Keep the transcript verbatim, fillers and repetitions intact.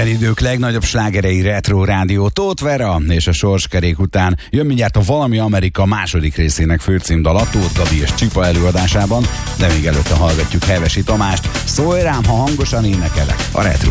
Minden idők legnagyobb slágerei Retro Rádió Tóth Vera és a sorskerék után jön mindjárt a Valami Amerika második részének főcímdala Tóth Gabi és Csipa előadásában, de még előtte hallgatjuk Hevesi Tamást. Szólj rám, ha hangosan énekelek a Retro